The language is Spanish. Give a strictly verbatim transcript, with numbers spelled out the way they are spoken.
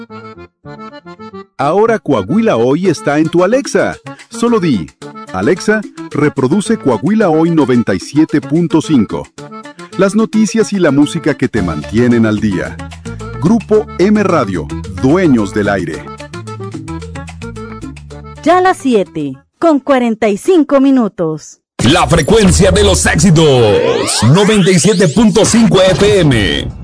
Ahora Coahuila Hoy está en tu Alexa. Solo di, Alexa, reproduce Coahuila Hoy noventa y siete punto cinco. Las noticias y la música que te mantienen al día. Grupo M Radio, dueños del aire. Ya las siete, con cuarenta y cinco minutos. La frecuencia de los éxitos, noventa y siete punto cinco F M.